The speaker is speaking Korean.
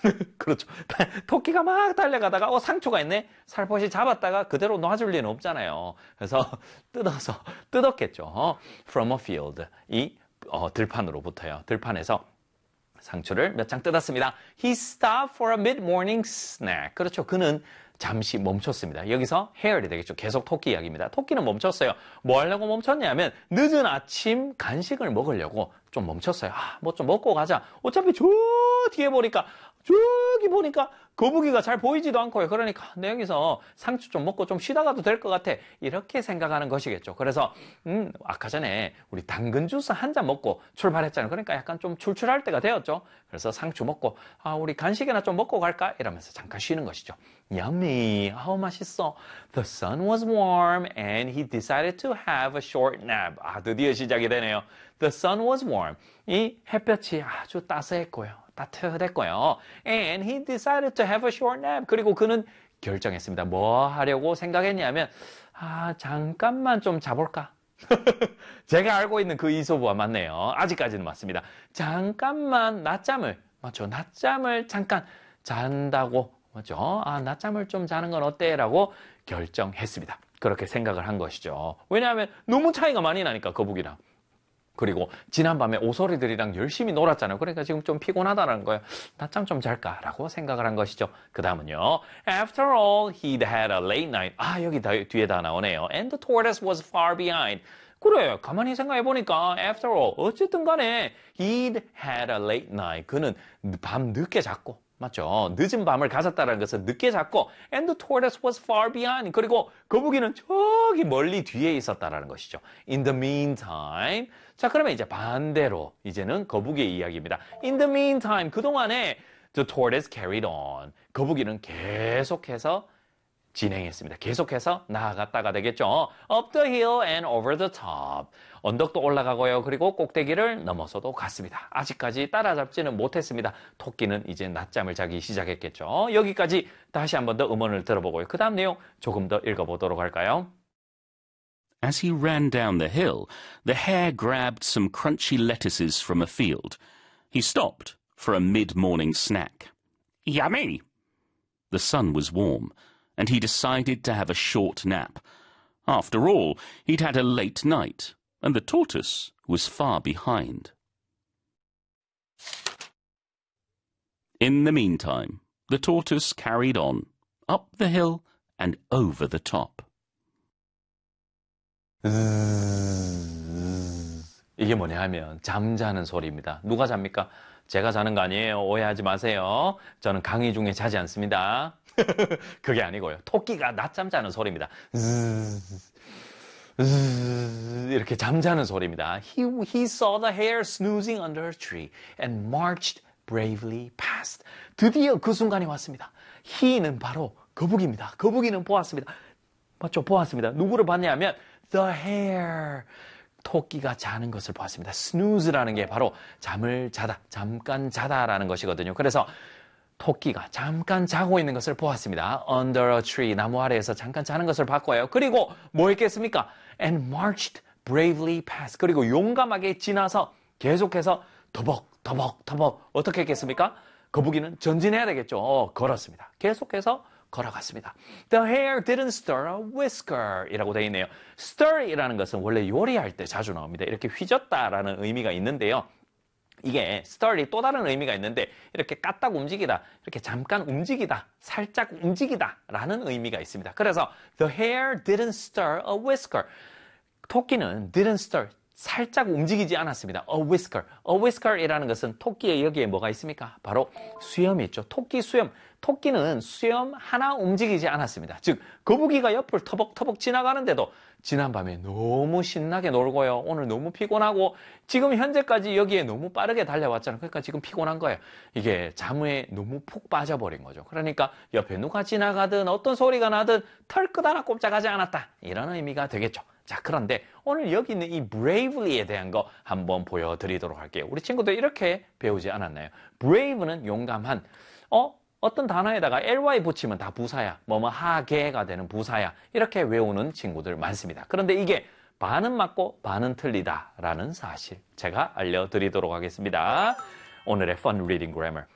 그렇죠. 토끼가 막 달려가다가 상추가 있네. 살포시 잡았다가 그대로 놔줄 리는 없잖아요. 그래서 뜯었겠죠. From a field. 이 들판으로부터요. 들판에서 상추를 몇 장 뜯었습니다. He stopped for a mid-morning snack. 그렇죠. 그는 잠시 멈췄습니다. 여기서 here이 되겠죠. 계속 토끼 이야기입니다. 토끼는 멈췄어요. 뭐 하려고 멈췄냐면 늦은 아침 간식을 먹으려고 좀 멈췄어요. 뭐 좀 먹고 가자. 어차피 저 뒤에 보니까 저기 보니까 거북이가 잘 보이지도 않고요. 그러니까 내 여기서 상추 좀 먹고 좀 쉬다 가도 될 것 같아. 이렇게 생각하는 것이겠죠. 그래서 아까 전에 우리 당근 주스 한 잔 먹고 출발했잖아요. 그러니까 약간 좀 출출할 때가 되었죠. 그래서 상추 먹고 우리 간식이나 좀 먹고 갈까? 이러면서 잠깐 쉬는 것이죠. Yummy. 맛있어. The sun was warm and he decided to have a short nap. 드디어 시작이 되네요. The sun was warm. 이 햇볕이 아주 따스했고요. 따뜻했고요. And he decided to have a short nap. 그리고 그는 결정했습니다. 뭐 하려고 생각했냐면 잠깐만 좀 자볼까? 제가 알고 있는 그 이소부와 맞네요. 아직까지는 맞습니다. 잠깐만 낮잠을 맞죠? 낮잠을 잠깐 잔다고 맞죠? 낮잠을 좀 자는 건 어때? 라고 결정했습니다. 그렇게 생각을 한 것이죠. 왜냐하면 너무 차이가 많이 나니까 거북이랑. 그리고 지난밤에 오소리들이랑 열심히 놀았잖아요. 그러니까 지금 좀 피곤하다는 거예요. 낮잠 좀 잘까라고 생각을 한 것이죠. 그 다음은요. After all, he'd had a late night. 여기 뒤에 다 나오네요. And the tortoise was far behind. 그래, 가만히 생각해보니까 after all, 어쨌든 간에 he'd had a late night. 그는 밤 늦게 잤고 맞죠? 늦은 밤을 가졌다는 것은 늦게 잤고 and the tortoise was far behind. 그리고 거북이는 저기 멀리 뒤에 있었다라는 것이죠. In the meantime. 자, 그러면 이제 반대로 이제는 거북이의 이야기입니다. In the meantime. 그동안에 the tortoise carried on. 거북이는 계속해서 진행했습니다. 계속해서 나아갔다가 되겠죠. Up the hill and over the top. 언덕도 올라가고요. 그리고 꼭대기를 넘어서도 갔습니다. 아직까지 따라잡지는 못했습니다. 토끼는 이제 낮잠을 자기 시작했겠죠. 여기까지 다시 한 번 더 음원을 들어보고요. 그 다음 내용 조금 더 읽어보도록 할까요? As he ran down the hill, the hare grabbed some crunchy lettuces from a field. He stopped for a mid-morning snack. Yummy! The sun was warm, and he decided to have a short nap. After all, he'd had a late night, and the tortoise was far behind. In the meantime, the tortoise carried on, up the hill and over the top. 이게 뭐냐 하면 잠자는 소리입니다. 누가 잡니까? 제가 자는 거 아니에요. 오해하지 마세요. 저는 강의 중에 자지 않습니다. 그게 아니고요. 토끼가 낮잠 자는 소리입니다. 이렇게 잠자는 소리입니다. He saw the hare snoozing under a tree and marched bravely past. 드디어 그 순간이 왔습니다. he는 바로 거북이입니다. 거북이는 보았습니다. 맞죠? 보았습니다. 누구를 봤냐면 the hare. 토끼가 자는 것을 보았습니다. snooze라는 게 바로 잠을 자다, 잠깐 자다라는 것이거든요. 그래서 토끼가 잠깐 자고 있는 것을 보았습니다. Under a tree, 나무 아래에서 잠깐 자는 것을 봤고요. 그리고 뭐 했겠습니까? And marched bravely past. 그리고 용감하게 지나서 계속해서 터벅 어떻게 했겠습니까? 거북이는 전진해야 되겠죠. 걸었습니다. 계속해서 걸어갔습니다. The hare didn't stir a whisker 이라고 되어 있네요. stir 이라는 것은 원래 요리할 때 자주 나옵니다. 이렇게 휘젓다라는 의미가 있는데요. 이게 stir이 또 다른 의미가 있는데 이렇게 까딱 움직이다, 이렇게 잠깐 움직이다, 살짝 움직이다 라는 의미가 있습니다. 그래서 the hare didn't stir a whisker. 토끼는 didn't stir, 살짝 움직이지 않았습니다. A whisker. A whisker이라는 것은 토끼의 여기에 뭐가 있습니까? 바로 수염이 있죠. 토끼 수염. 토끼는 수염 하나 움직이지 않았습니다. 즉 거북이가 옆을 터벅터벅 지나가는데도 지난밤에 너무 신나게 놀고요. 오늘 너무 피곤하고 지금 현재까지 여기에 너무 빠르게 달려왔잖아요. 그러니까 지금 피곤한 거예요. 이게 잠에 너무 푹 빠져버린 거죠. 그러니까 옆에 누가 지나가든 어떤 소리가 나든 털끝 하나 꼼짝하지 않았다. 이런 의미가 되겠죠. 자, 그런데 오늘 여기 있는 이 bravery에 대한 거 한번 보여드리도록 할게요. 우리 친구들 이렇게 배우지 않았나요? brave는 용감한, 어떤 단어에다가 ly 붙이면 다 부사야. 하게가 되는 부사야. 이렇게 외우는 친구들 많습니다. 그런데 이게 반은 맞고 반은 틀리다라는 사실 제가 알려드리도록 하겠습니다. 오늘의 Fun Reading Grammar.